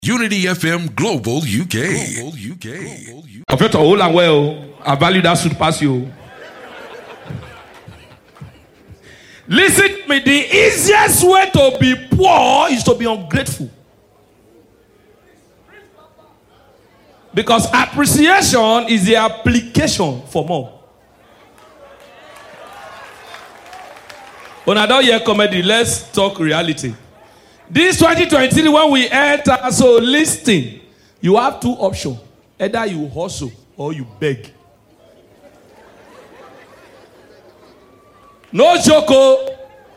Unity FM Global UK. I felt all and well. I value that should pass you. Listen to me. The easiest way to be poor is to be ungrateful. Because appreciation is the application for more. When I don't hear comedy, let's talk reality. This 2023, when we enter, so listen, you have two options. Either you hustle or you beg. No joke.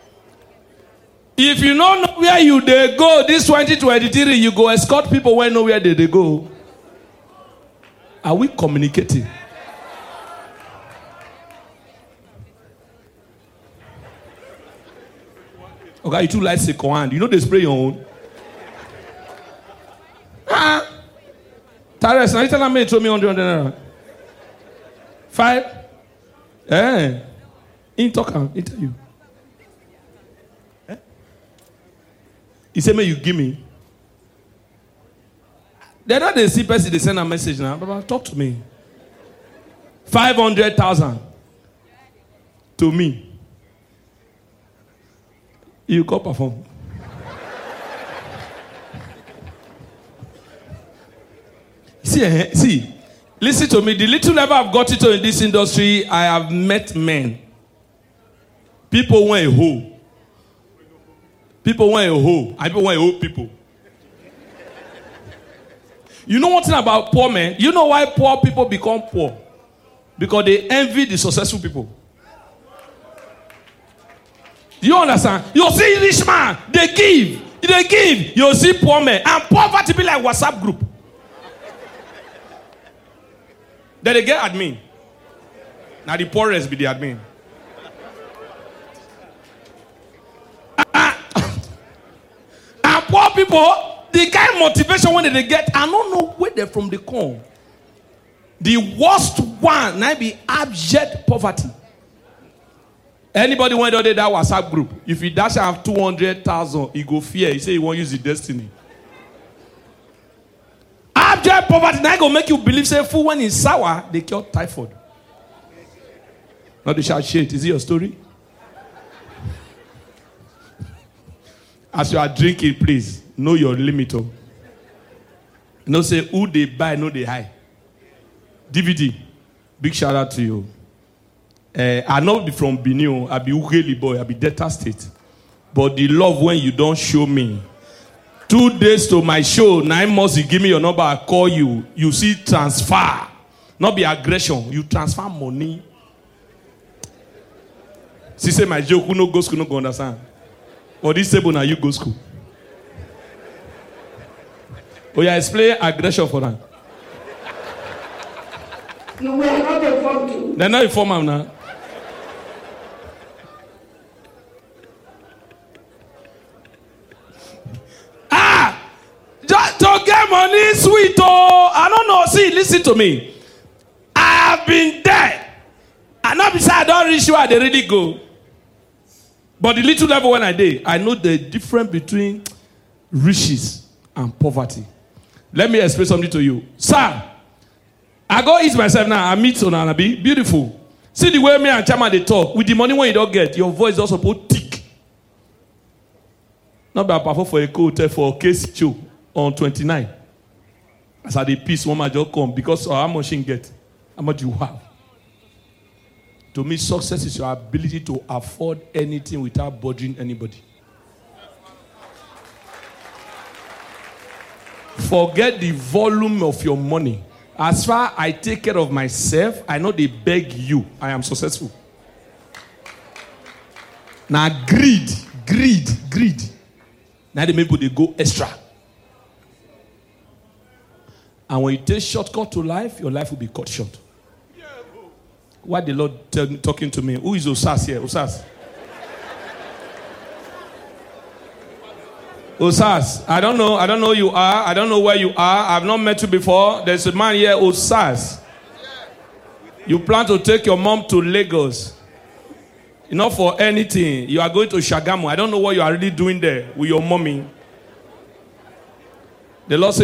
If you don't know where you they go, this 2023, you go escort people where know where they go. Are we communicating? Okay, you too like second hand. You know they spray your own. Tyrus, now you tell me to me 100 naira. 5? In talk am, tell you. He said, "May you give me." They don't they see person they send a message now. Baba, talk to me. 500,000 to me. You go perform. See, listen to me. The little level I've got into in this industry, I have met men. People want a hoe. People want a hoe. And people want a hoe people. You know one thing about poor men? You know why poor people become poor? Because they envy the successful people. You understand? You see rich man, they give. You see poor men. And poverty be like WhatsApp group. Then they get admin. Now the poorest be the admin. And poor people, the kind of motivation when they get, I don't know where they're from the come. The worst one might be abject poverty. Anybody want to do that WhatsApp group? If he dash have 200,000, he go fear. He say he won't use the destiny. Abject poverty now go make you believe say food when it's sour they cure typhoid. Not the shout shit. Is it your story? As you are drinking, please know your limit. No say who they buy, no they hide. DVD. Big shout out to you. I not be from Benin, I be Ugeli boy, I be Delta State. But the love when you don't show me. 2 days to my show, 9 months you give me your number, I call you. You see transfer. Not be aggression. You transfer money. She say my joke, who no go school, no go understand. Or this table now you go school. Oh yeah, explain aggression for them. You were not informed. They're not informed now. Just to get money, sweet. Oh, I don't know. See, listen to me. I have been there. And not because I don't reach where they really go. But the little level when I did, I know the difference between riches and poverty. Let me explain something to you. Sir, I go eat myself now. I meet Onanabi. Beautiful. See the way me and Chama they talk. With the money when you don't get, your voice also put thick. Not be perform for a hotel for a case show on 29. As I the peace, one man just come because how much you get, how much you have. To me, success is your ability to afford anything without bothering anybody. Forget the volume of your money. As far as I take care of myself, I know they beg you. I am successful. Now greed. Now the people they go extra. And when you take shortcut to life, your life will be cut short. Why the Lord talking to me? Who is Osas here? Osas. Osas. I don't know who you are. I don't know where you are. I've not met you before. There's a man here, Osas. You plan to take your mom to Lagos. Not for anything. You are going to Shagamu. I don't know what you are really doing there with your mommy. The Lord said,